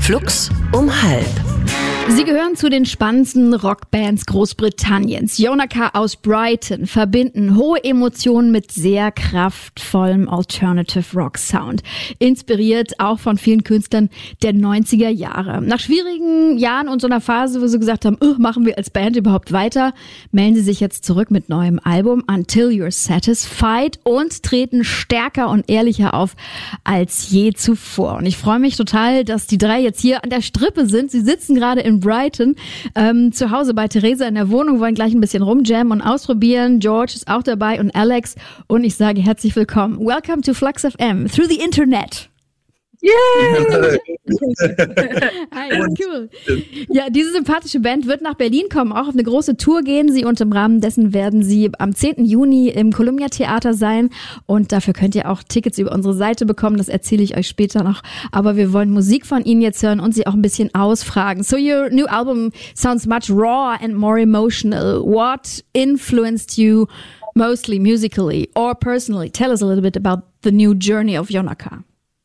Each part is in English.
Flux um halb. Sie gehören zu den spannendsten Rockbands Großbritanniens. Yonaka aus Brighton verbinden hohe Emotionen mit sehr kraftvollem Alternative Rock Sound. Inspiriert auch von vielen Künstlern der 90er Jahre. Nach schwierigen Jahren und so einer Phase, wo sie gesagt haben, machen wir als Band überhaupt weiter, melden sie sich jetzt zurück mit neuem Album Until You're Satisfied und treten stärker und ehrlicher auf als je zuvor. Und ich freue mich total, dass die drei jetzt hier an der Strippe sind. Sie sitzen gerade in Brighton, zu Hause bei Theresa in der Wohnung, wollen gleich ein bisschen rumjammen und ausprobieren. George ist auch dabei und Alex. Und ich sage herzlich willkommen. Welcome to Flux FM through the Internet. Yay! Hi, cool. Ja, diese sympathische Band wird nach Berlin kommen, auch auf eine große Tour gehen sie und im Rahmen dessen werden sie am 10. Juni im Columbia Theater sein und dafür könnt ihr auch Tickets über unsere Seite bekommen, das erzähle ich euch später noch, aber wir wollen Musik von ihnen jetzt hören und sie auch ein bisschen ausfragen. So your new album sounds much raw and more emotional. What influenced you mostly musically or personally? Tell us a little bit about the new journey of Yonaka.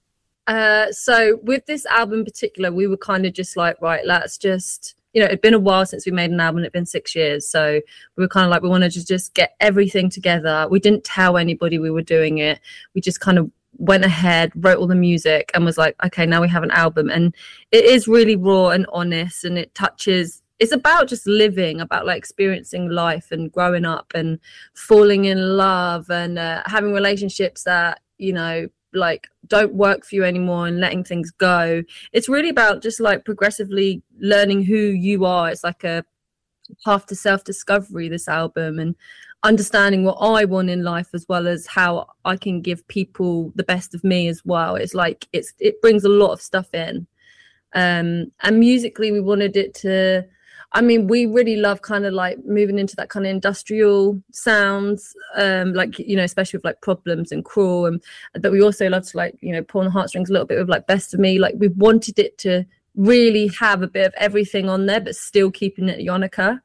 So with this album in particular, we were kind of just like, right, let's just, it'd been a while since we made an album. It'd been 6 years. So we were kind of like, we wanted to just get everything together. We didn't tell anybody we were doing it. We just kind of went ahead, wrote all the music and was like, okay, now we have an album. And it is really raw and honest and it's about just living, about like experiencing life and growing up and falling in love and having relationships that, like don't work for you anymore and letting things go. It's really about just like progressively learning who you are. It's like a path to self-discovery, this album, and understanding what I want in life as well as how I can give people the best of me as well. It's like it brings a lot of stuff in. And musically we wanted it to, we really love kind of like moving into that kind of industrial sounds, especially with like Problems and Cruel, but we also love to like, pull on the heartstrings a little bit with like Best of Me. Like we wanted it to really have a bit of everything on there, but still keeping it Yonaka.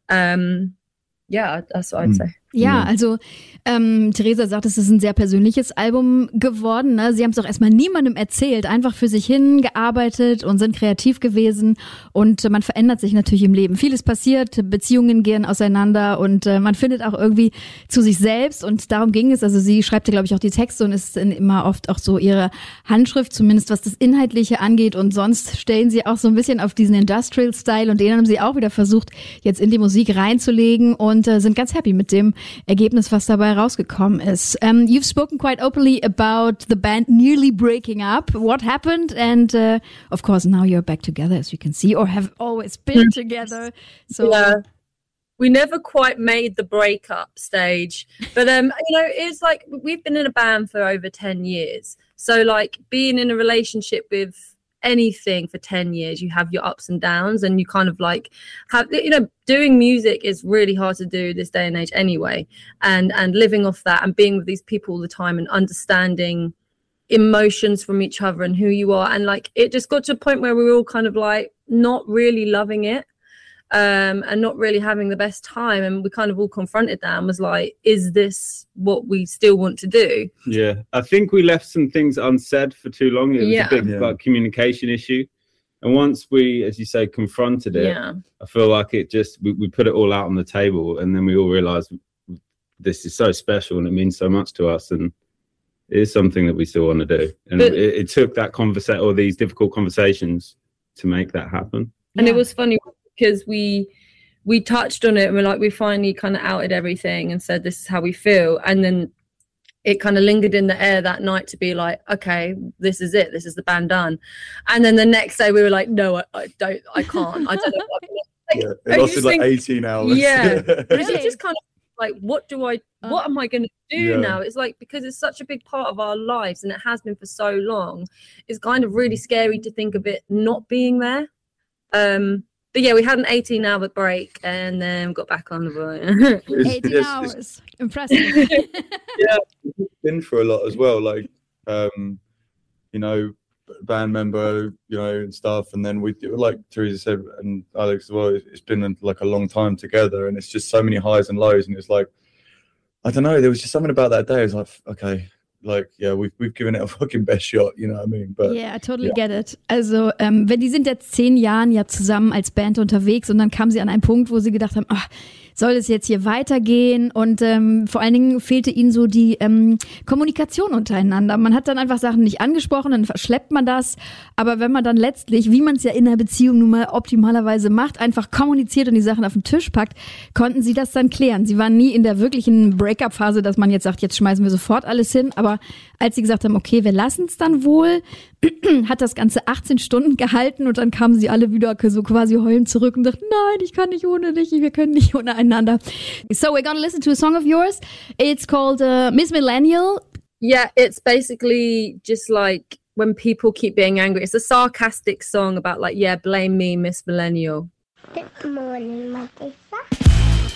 That's what I'd say. Ja, also Theresa sagt, es ist ein sehr persönliches Album geworden. Ne? Sie haben es auch erstmal niemandem erzählt, einfach für sich hingearbeitet und sind kreativ gewesen. Und man verändert sich natürlich im Leben. Vieles passiert, Beziehungen gehen auseinander und man findet auch irgendwie zu sich selbst. Und darum ging es. Also sie schreibt ja, glaube ich, auch die Texte und ist immer oft auch so ihre Handschrift, zumindest was das Inhaltliche angeht. Und sonst stellen sie auch so ein bisschen auf diesen Industrial-Style und den haben sie auch wieder versucht, jetzt in die Musik reinzulegen und sind ganz happy mit dem Ergebnis, was dabei rausgekommen ist. You've spoken quite openly about the band nearly breaking up. What happened? And of course, now you're back together, as you can see, or have always been together. So yeah. We never quite made the breakup stage, but it's like we've been in a band for over 10 years. So like being in a relationship with anything for 10 years, you have your ups and downs, and you kind of like have, doing music is really hard to do this day and age anyway, and living off that and being with these people all the time and understanding emotions from each other and who you are, and like it just got to a point where we were all kind of like not really loving it, and not really having the best time, and we kind of all confronted that and was like, is this what we still want to do? Yeah, I think we left some things unsaid for too long. It was a big like, communication issue, and once we, as you say, confronted it, I feel like it just we put it all out on the table, and then we all realized this is so special and it means so much to us, and it is something that we still want to do, and it took that conversation or these difficult conversations to make that happen. And it was funny because we touched on it and we're like, we finally kind of outed everything and said this is how we feel, and then it kind of lingered in the air that night to be like, okay, this is it, this is the band done. And then the next day we were like, no, I can't, I don't know what it lasted like 18 hours. It's just kind of like, what am I going to do now? It's like, because it's such a big part of our lives and it has been for so long, it's kind of really scary to think of it not being there. But yeah, we had an 18-hour break and then got back on the road. 18 hours. Impressive. Yeah, we've been through a lot as well. Like, band member, and stuff. And then we, like Theresa said, and Alex as well, it's been like a long time together. And it's just so many highs and lows. And it's like, I don't know, there was just something about that day. It was like, okay, like, yeah, we've given it a fucking best shot, you know what I mean? But yeah, I totally get it. Also, wenn die sind jetzt 10 Jahren ja zusammen als Band unterwegs und dann kamen sie an einen Punkt, wo sie gedacht haben, ach, soll es jetzt hier weitergehen? Und vor allen Dingen fehlte ihnen so die Kommunikation untereinander. Man hat dann einfach Sachen nicht angesprochen, dann verschleppt man das. Aber wenn man dann letztlich, wie man es ja in einer Beziehung nun mal optimalerweise macht, einfach kommuniziert und die Sachen auf den Tisch packt, konnten sie das dann klären. Sie waren nie in der wirklichen Break-up-Phase, dass man jetzt sagt, jetzt schmeißen wir sofort alles hin. Aber als sie gesagt haben, okay, wir lassen es dann wohl, hat das Ganze 18 Stunden gehalten und dann kamen sie alle wieder so quasi heulend zurück und dachten, nein, ich kann nicht ohne dich, wir können nicht ohne einander. So we're gonna listen to a song of yours. It's called Miss Millennial. Yeah, it's basically just like when people keep being angry. It's a sarcastic song about like, yeah, blame me, Miss Millennial. Good morning, Martha.